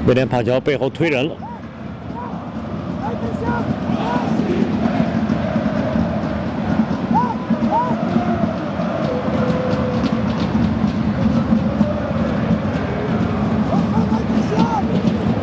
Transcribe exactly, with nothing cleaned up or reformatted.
威廉帕乔背后推人了。